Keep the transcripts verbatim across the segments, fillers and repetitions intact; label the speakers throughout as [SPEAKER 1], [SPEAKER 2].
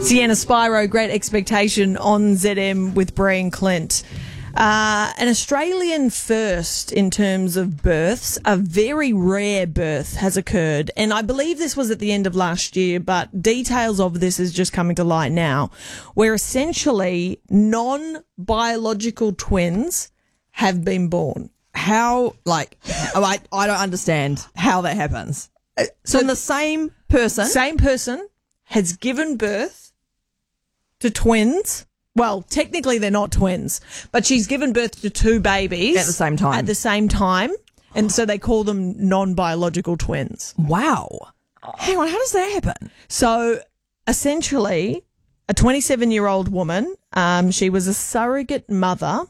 [SPEAKER 1] Sienna Spyro, Great Expectation on Z M with Brie and Clint. Uh, an Australian first in terms of births, a very rare birth has occurred. And I believe this was at the end of last year, but details of this is just coming to light now, where essentially non-biological twins have been born.
[SPEAKER 2] How, like, I, I don't understand how that happens. So
[SPEAKER 1] So
[SPEAKER 2] the same person.
[SPEAKER 1] Same person has given birth to twins. Well, technically they're not twins, but she's given birth to two babies
[SPEAKER 2] At the same time.
[SPEAKER 1] At the same time, and so they call them non-biological twins.
[SPEAKER 2] Wow. Hang on, how does that happen?
[SPEAKER 1] So essentially, a twenty-seven-year-old woman, um, she was a surrogate mother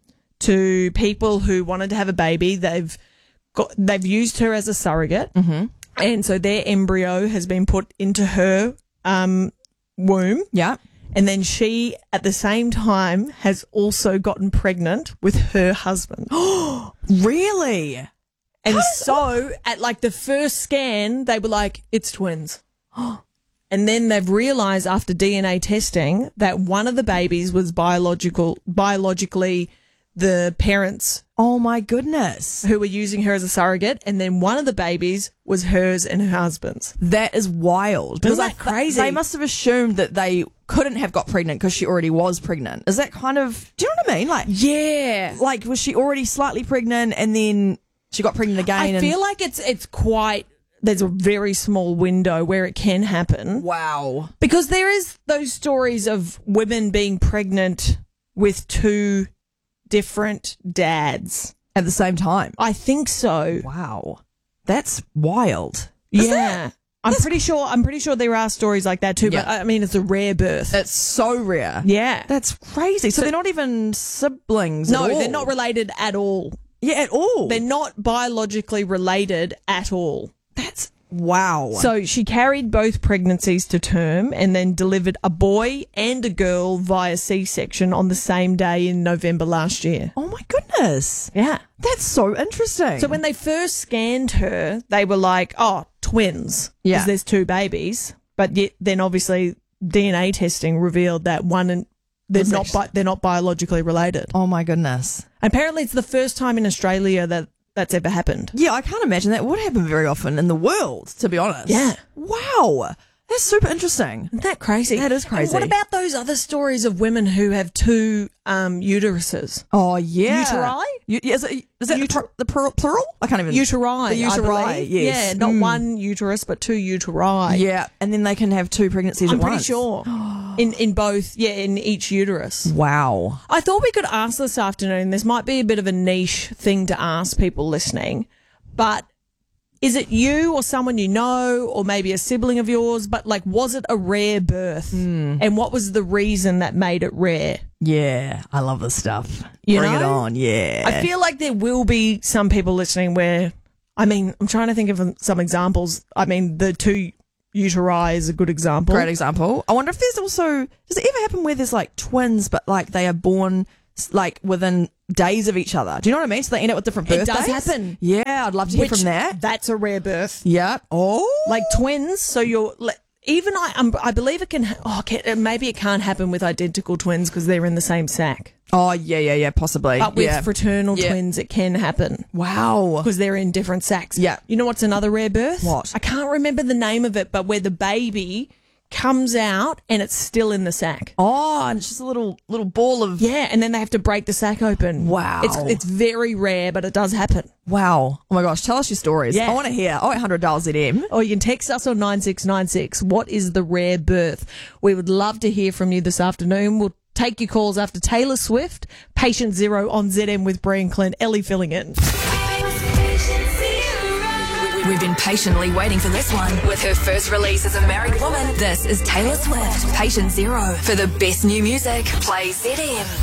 [SPEAKER 1] to people who wanted to have a baby. They've got they've used her as a surrogate, mm-hmm. and so their embryo has been put into her um, womb.
[SPEAKER 2] Yeah.
[SPEAKER 1] And then she, at the same time, has also gotten pregnant with her husband.
[SPEAKER 2] Really?
[SPEAKER 1] And so, at like the first scan, they were like, it's twins. And then they've realised after D N A testing that one of the babies was biological, biologically the parents
[SPEAKER 2] Oh my goodness.
[SPEAKER 1] who were using her as a surrogate, and then one of the babies was hers and her husband's.
[SPEAKER 2] That is wild.
[SPEAKER 1] Isn't
[SPEAKER 2] Because
[SPEAKER 1] that crazy?
[SPEAKER 2] They must have assumed that they couldn't have got pregnant because she already was pregnant. Is that kind of, do you know what I mean? Like,
[SPEAKER 1] Yeah.
[SPEAKER 2] like was she already slightly pregnant and then she got pregnant again?
[SPEAKER 1] I
[SPEAKER 2] and,
[SPEAKER 1] feel like it's it's quite, there's a very small window where it can happen.
[SPEAKER 2] wow.
[SPEAKER 1] Because there is those stories of women being pregnant with two different dads.
[SPEAKER 2] At the same time.
[SPEAKER 1] I think so.
[SPEAKER 2] Wow. That's wild. Is
[SPEAKER 1] Yeah.
[SPEAKER 2] that-
[SPEAKER 1] I'm pretty sure I'm pretty sure there are stories like that too, but
[SPEAKER 2] Yeah.
[SPEAKER 1] I mean it's a rare birth.
[SPEAKER 2] That's so rare.
[SPEAKER 1] Yeah.
[SPEAKER 2] That's crazy. So, they're not even siblings
[SPEAKER 1] No,
[SPEAKER 2] at all?
[SPEAKER 1] they're not related at all.
[SPEAKER 2] Yeah, at all.
[SPEAKER 1] They're not biologically related at all.
[SPEAKER 2] That's, wow.
[SPEAKER 1] So she carried both pregnancies to term and then delivered a boy and a girl via C-section on the same day in November last year.
[SPEAKER 2] oh my goodness.
[SPEAKER 1] Yeah.
[SPEAKER 2] That's so interesting.
[SPEAKER 1] So when they first scanned her, they were like, oh, twins.
[SPEAKER 2] Yeah.
[SPEAKER 1] Because there's two babies. But yet then obviously D N A testing revealed that one and they're
[SPEAKER 2] Was
[SPEAKER 1] not
[SPEAKER 2] actually-
[SPEAKER 1] bi- they're not biologically related.
[SPEAKER 2] Oh my goodness.
[SPEAKER 1] Apparently it's the first time in Australia that that's ever happened.
[SPEAKER 2] Yeah, I can't imagine that would happen very often in the world, to be honest.
[SPEAKER 1] Yeah.
[SPEAKER 2] Wow. That's super interesting.
[SPEAKER 1] Isn't that crazy?
[SPEAKER 2] That is
[SPEAKER 1] And
[SPEAKER 2] crazy.
[SPEAKER 1] what about those other stories of women who have two um, uteruses?
[SPEAKER 2] Oh, yeah.
[SPEAKER 1] Uteri?
[SPEAKER 2] U- yeah, is it, is that
[SPEAKER 1] Uter-
[SPEAKER 2] the, pl- the plural, plural? I can't even.
[SPEAKER 1] Uteri,
[SPEAKER 2] The
[SPEAKER 1] I
[SPEAKER 2] uteri,
[SPEAKER 1] believe.
[SPEAKER 2] yes.
[SPEAKER 1] Yeah, not
[SPEAKER 2] Mm.
[SPEAKER 1] one uterus, but two uteri.
[SPEAKER 2] Yeah, and then they can have two pregnancies
[SPEAKER 1] I'm
[SPEAKER 2] at
[SPEAKER 1] pretty
[SPEAKER 2] once.
[SPEAKER 1] sure. In in both, yeah, in each uterus.
[SPEAKER 2] Wow.
[SPEAKER 1] I thought we could ask this afternoon. This might be a bit of a niche thing to ask people listening, but is it you or someone you know or maybe a sibling of yours, but like was it a rare birth?
[SPEAKER 2] Hmm.
[SPEAKER 1] And what was the reason that made it rare?
[SPEAKER 2] Yeah, I love this stuff.
[SPEAKER 1] You
[SPEAKER 2] Bring
[SPEAKER 1] know?
[SPEAKER 2] it on, yeah.
[SPEAKER 1] I feel like there will be some people listening where, I mean, I'm trying to think of some examples. I mean, the two uteri is a good example.
[SPEAKER 2] Great example. I wonder if there's also, does it ever happen where there's like twins, but like they are born s- like within days of each other? Do you know what I mean? So they end up with different
[SPEAKER 1] It
[SPEAKER 2] birthdays.
[SPEAKER 1] does happen.
[SPEAKER 2] Yeah, I'd love to hear
[SPEAKER 1] Which-
[SPEAKER 2] from that.
[SPEAKER 1] That's a rare birth.
[SPEAKER 2] Yeah. Oh.
[SPEAKER 1] Like twins, so you're like, even I um, I believe it can. Oh, can, maybe it can't happen with identical twins because they're in the same sack.
[SPEAKER 2] Oh, yeah, yeah, yeah, possibly.
[SPEAKER 1] But with
[SPEAKER 2] yeah.
[SPEAKER 1] fraternal
[SPEAKER 2] Yeah.
[SPEAKER 1] twins, it can happen
[SPEAKER 2] Wow.
[SPEAKER 1] because they're in different sacks.
[SPEAKER 2] Yeah.
[SPEAKER 1] You know what's another rare birth?
[SPEAKER 2] What?
[SPEAKER 1] I can't remember the name of it, but where the baby comes out and it's still in the sack.
[SPEAKER 2] Oh, and it's just a little little ball of
[SPEAKER 1] Yeah, and then they have to break the sack open.
[SPEAKER 2] Wow.
[SPEAKER 1] It's it's very rare, but it does happen.
[SPEAKER 2] wow. Oh my gosh, tell us your stories.
[SPEAKER 1] Yeah.
[SPEAKER 2] I want to hear. Oh, eight hundred dollars Z M.
[SPEAKER 1] Or you can text us on nine six nine six. What is the rare birth? We would love to hear from you this afternoon. We'll take your calls after Taylor Swift, Patient Zero on Z M with Brie and Clint. Ellie filling in.
[SPEAKER 3] We've been patiently waiting for this one. With her first release as a married woman, this is Taylor Swift, Patient Zero. For the best new music, play Z M.